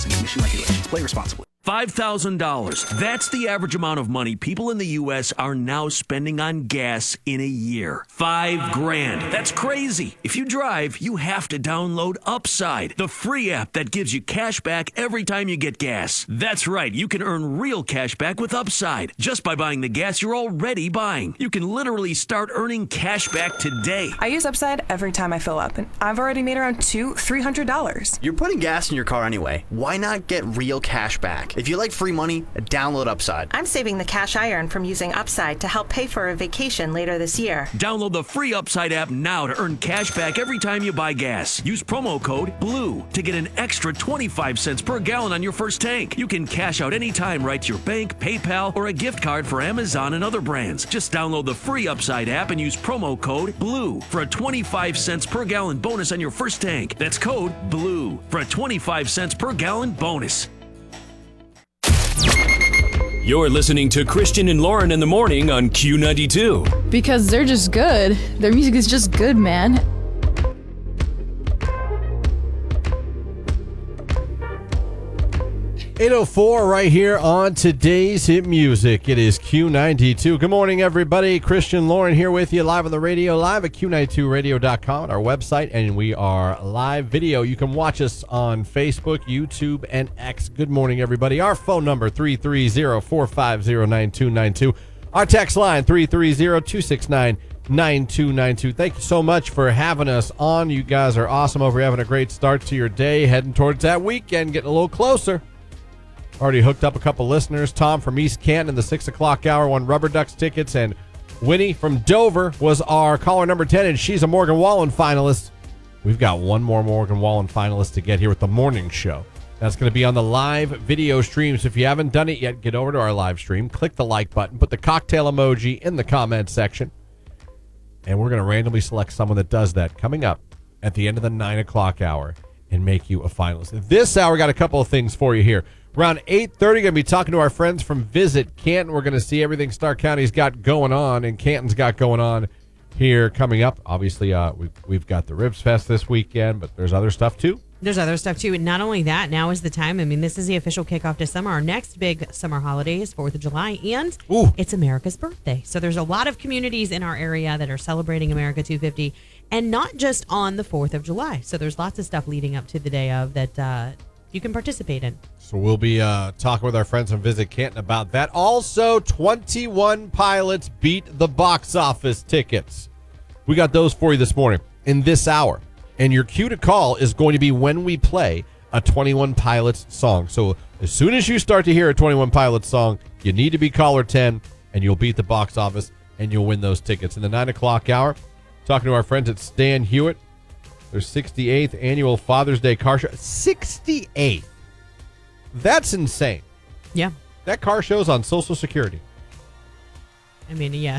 laws and emission regulations. Play responsibly. $5,000. That's the average amount of money people in the U.S. are now spending on gas in a year. $5,000. That's crazy. If you drive, you have to download Upside, the free app that gives you cash back every time you get gas. That's right. You can earn real cash back with Upside just by buying the gas you're already buying. You can literally start earning cash back today. I use Upside every time I fill up, and I've already made around $300. You're putting gas in your car anyway. Why not get real cash back? If you like free money, download Upside. I'm saving the cash I earn from using Upside to help pay for a vacation later this year. Download the free Upside app now to earn cash back every time you buy gas. Use promo code BLUE to get an extra 25 cents per gallon on your first tank. You can cash out anytime right to your bank, PayPal, or a gift card for Amazon and other brands. Just download the free Upside app and use promo code BLUE for a 25 cents per gallon bonus on your first tank. That's code BLUE for a 25 cents per gallon bonus. You're listening to Christian and Lauren in the morning on Q92. Because they're just good. Their music is just good, man. .804 right here on today's hit music. It is Q92. Good morning, everybody. Christian Lauren here with you live on the radio, live at Q92radio.com, our website, and we are live video. You can watch us on Facebook, YouTube, and X. Good morning, everybody. Our phone number, 330-450-9292. Our text line, 330-269-9292. Thank you so much for having us on. You guys are awesome over here, having a great start to your day, heading towards that weekend, getting a little closer. Already hooked up a couple listeners. Tom from East Canton in the 6 o'clock hour won Rubber Ducks tickets, and Winnie from Dover was our caller number 10, and she's a Morgan Wallen finalist. We've got one more Morgan Wallen finalist to get here with the morning show. That's going to be on the live video stream. So if you haven't done it yet, get over to our live stream, click the like button, put the cocktail emoji in the comment section, and we're going to randomly select someone that does that coming up at the end of the 9 o'clock hour and make you a finalist. This hour, got a couple of things for you here. Around 8:30, going to be talking to our friends from Visit Canton. We're going to see everything Stark County's got going on and Canton's got going on here coming up. Obviously, we've got the Ribs Fest this weekend, but there's other stuff too. There's other stuff too. And not only that, now is the time. I mean, this is the official kickoff to summer. Our next big summer holiday is 4th of July, and it's America's birthday. So there's a lot of communities in our area that are celebrating America 250, and not just on the 4th of July. So there's lots of stuff leading up to the day of that you can participate in. So we'll be talking with our friends from Visit Canton about that. Also, 21 Pilots beat the box office tickets. We got those for you this morning in this hour. And your cue to call is going to be when we play a 21 Pilots song. So as soon as you start to hear a 21 Pilots song, you need to be caller 10, and you'll beat the box office, and you'll win those tickets. In the 9 o'clock hour, talking to our friends at Stan Hewitt, their 68th annual Father's Day car show. 68th. That's insane. Yeah. That car show's on Social Security. I mean, yeah.